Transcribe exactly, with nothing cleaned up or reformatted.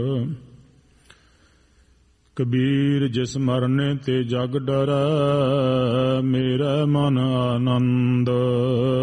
ਕਬੀਰ ਜਿਸ ਮਰਨੇ ਤੇ ਜਗ ਡਰੈ, ਮੇਰਾ ਮਨ ਆਨੰਦ